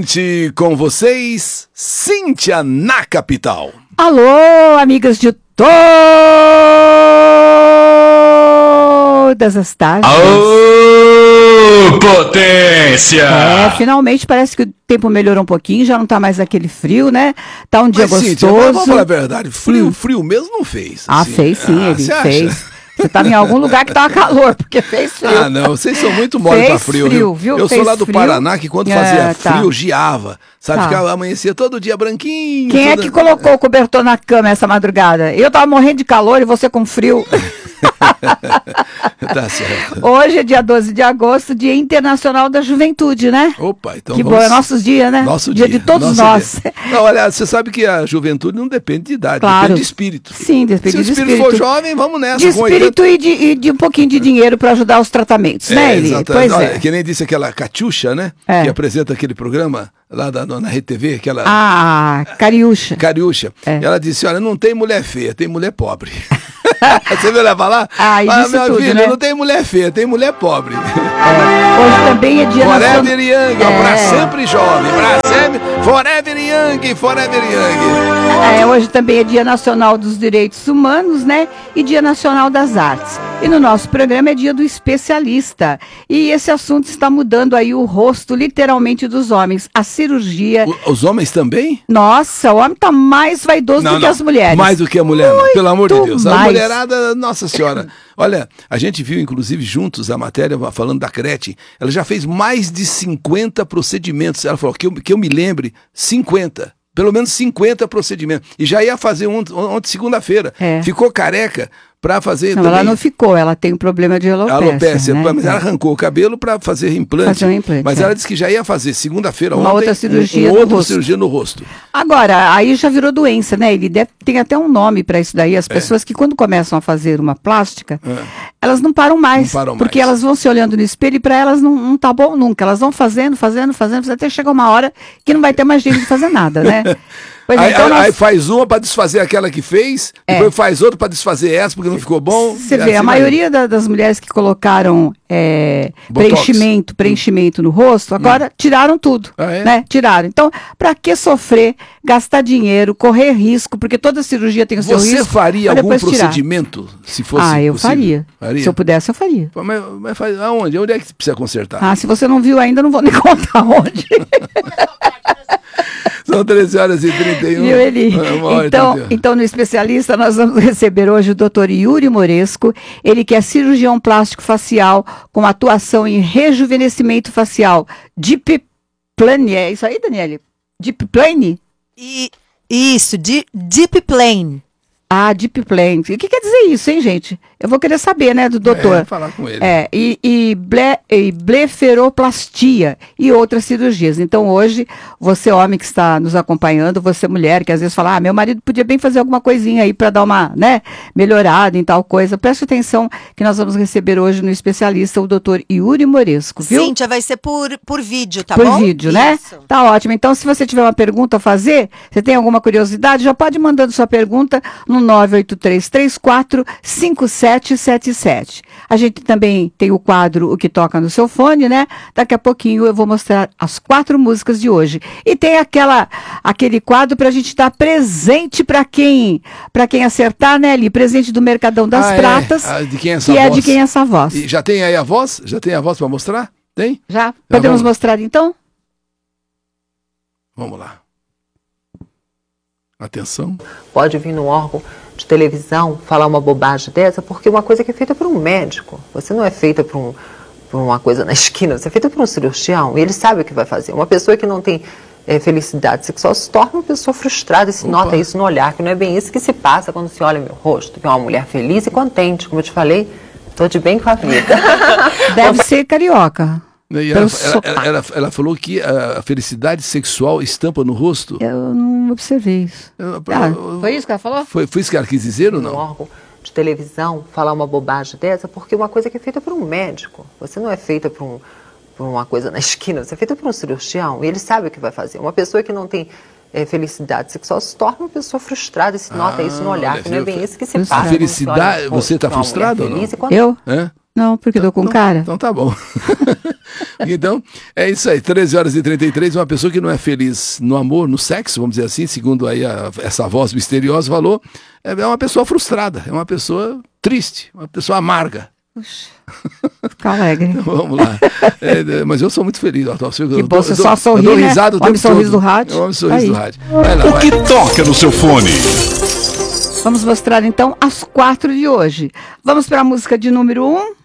Novamente com vocês, Cíntia na capital. Alô, amigas de todas as tardes. Alô, potência! Finalmente parece que o tempo melhorou um pouquinho, já não tá mais aquele frio, né? Tá um dia gostoso. Cíntia, vamos falar a verdade, frio mesmo não fez. Assim. Fez sim, ele fez. Você estava em algum lugar que estava calor, porque fez frio. Ah, não, vocês são muito mole para frio, viu? Eu sou lá do Paraná, que quando fazia frio, giava. Sabe, ficava, amanhecia todo dia branquinho. Quem é que colocou o cobertor na cama essa madrugada? Eu tava morrendo de calor e você com frio. Tá certo. Hoje é dia 12 de agosto, Dia Internacional da Juventude, né? Opa, então que bom, é nossos dias, né? Nosso dia de todos nós. Dia. Não, olha, você sabe que a juventude não depende de idade, depende de espírito. Sim, depende de espírito. Se o espírito for jovem, vamos nessa. De espírito e de um pouquinho de dinheiro para ajudar os tratamentos, né, Eli? Pois é. Que nem disse aquela Catiuxa, né? Que apresenta aquele programa lá na Rede TV, aquela... Cariúcha. Ela disse, olha, não tem mulher feia, tem mulher pobre. Você viu ela falar? Meu filho, né? Não tem mulher feia, tem mulher pobre. Hoje também é dia nacional... Forever Young, pra sempre jovem, pra sempre... Forever Young. Hoje também é Dia Nacional dos Direitos Humanos, né? E Dia Nacional das Artes. E no nosso programa é Dia do Especialista. E esse assunto está mudando aí o rosto, literalmente, dos homens. A cirurgia... Os homens também? Nossa, o homem está mais vaidoso do que as mulheres. Mais do que a mulher, não. Pelo amor de Deus. Mais. A mulherada, nossa senhora. Olha, a gente viu, inclusive, juntos a matéria falando da Crete. Ela já fez mais de 50 procedimentos. Ela falou, que eu me lembre, 50. Pelo menos 50 procedimentos. E já ia fazer ontem, segunda-feira. Ficou careca para fazer... Não, também... ela não ficou, ela tem um problema de alopécia, né? Mas ela arrancou o cabelo para fazer implante. Mas ela disse que já ia fazer segunda-feira ontem... outra cirurgia no rosto. Agora, aí já virou doença, né? Tem até um nome para isso daí. As pessoas que quando começam a fazer uma plástica, elas não param mais. Porque elas vão se olhando no espelho e para elas não tá bom nunca. Elas vão fazendo, até chegar uma hora que não vai ter mais jeito de fazer nada, né? Aí faz uma para desfazer aquela que fez, depois faz outra para desfazer essa porque não ficou bom. Você vê, a maioria das mulheres que colocaram preenchimento no rosto, agora tiraram tudo, né? Tiraram. Então, para que sofrer, gastar dinheiro, correr risco, porque toda cirurgia tem o seu risco. Você faria algum procedimento, se fosse eu possível? faria. Se eu pudesse, eu faria. Mas faz aonde? Onde é que precisa consertar? Se você não viu ainda, não vou nem contar onde. São 13h31. Viu, Eli? Então, no Especialista, nós vamos receber hoje o Dr. Yuri Moresco, ele que é cirurgião plástico facial, com atuação em rejuvenescimento facial. Deep Plane, é isso aí, Daniele? Deep Plane? Isso, Deep Plane. Deep Plane. O que quer dizer isso, hein, gente? Eu vou querer saber, né, do doutor. Falar com ele. E blefaroplastia e outras cirurgias. Então, hoje, você homem que está nos acompanhando, você mulher que às vezes fala, meu marido podia bem fazer alguma coisinha aí para dar uma, melhorada em tal coisa. Preste atenção que nós vamos receber hoje no Especialista o doutor Yuri Moresco, viu? Cíntia, vai ser por vídeo, tá bom? Por vídeo, né? Tá ótimo. Então, se você tiver uma pergunta a fazer, você tem alguma curiosidade, já pode ir mandando sua pergunta no 983345777. A gente também tem o quadro O que Toca no Seu Fone, né? Daqui a pouquinho eu vou mostrar as 4 músicas de hoje. E tem aquele quadro pra gente dar presente pra quem acertar, né, ali? Presente do Mercadão das Pratas. De quem é essa voz? É de quem é essa voz. E já tem aí a voz? Já tem a voz pra mostrar? Tem? Já. Podemos mostrar então? Vamos lá. Atenção. Pode vir no órgão de televisão falar uma bobagem dessa, porque uma coisa que é feita por um médico. Você não é feita por uma coisa na esquina, você é feita por um cirurgião, e ele sabe o que vai fazer. Uma pessoa que não tem felicidade sexual se torna uma pessoa frustrada, e se nota isso no olhar, que não é bem isso que se passa quando se olha meu rosto, que é uma mulher feliz e contente, como eu te falei, estou de bem com a vida. Deve ser carioca. E ela falou que a felicidade sexual estampa no rosto. Eu não observei isso. Foi isso que ela falou? Foi isso que ela quis dizer ou não? Um órgão de televisão falar uma bobagem dessa, porque uma coisa que é feita por um médico. Você não é feita por uma coisa na esquina, você é feita por um cirurgião, e ele sabe o que vai fazer. Uma pessoa que não tem felicidade sexual se torna uma pessoa frustrada, e se nota isso no olhar, que não é bem isso que se passa. A felicidade, você está frustrado ou não? Eu? É? Não, porque estou com cara. Então tá bom. Então, é isso aí, 13h33, uma pessoa que não é feliz no amor, no sexo, vamos dizer assim, segundo aí essa voz misteriosa falou, é uma pessoa frustrada, é uma pessoa triste, uma pessoa amarga. Puxa, fica alegre. Vamos lá. Mas eu sou muito feliz. Que bom, você só sorri, né? Risada o Homem sorriso do rádio. Homem sorriso do rádio. Vai lá, o que toca no seu fone? Vamos mostrar então as 4 de hoje. Vamos para a música de número 1.